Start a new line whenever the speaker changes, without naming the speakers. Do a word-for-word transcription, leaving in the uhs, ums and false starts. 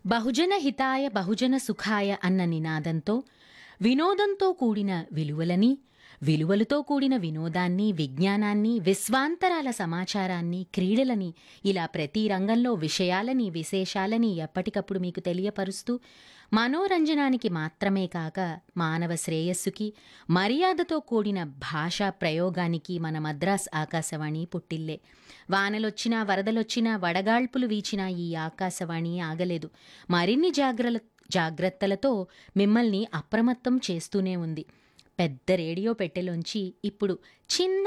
బహుజన హితాయ బహుజన సుఖాయ అన్న నినాదంతో వినోదంతో కూడిన విలువలని, విలువలతో కూడిన వినోదాన్ని, విజ్ఞానాన్ని, విశ్వాంతరాల సమాచారాన్ని, క్రీడలని ఇలా ప్రతి రంగంలో విషయాలని, విశేషాలని ఎప్పటికప్పుడు మీకు తెలియపరుస్తూ మనోరంజనానికి మాత్రమే కాక మానవ శ్రేయస్సుకి, మర్యాదతో కూడిన భాషా ప్రయోగానికి మన మద్రాస్ ఆకాశవాణి పుట్టిల్లే. వానలొచ్చినా, వరదలొచ్చినా, వడగాల్పులు వీచినా ఈ ఆకాశవాణి ఆగలేదు. మరిన్ని జాగ్రల జాగ్రత్తలతో మిమ్మల్ని అప్రమత్తం చేస్తూనే ఉంది. పెద్ద రేడియో పెట్టెలోంచి ఇప్పుడు చిన్న